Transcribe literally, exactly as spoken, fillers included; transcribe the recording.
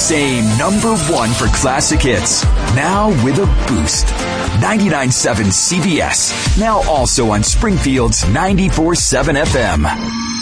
same number one for classic hits. Now with a boost. ninety-nine point seven C B S. Now also on Springfield's ninety-four point seven F M.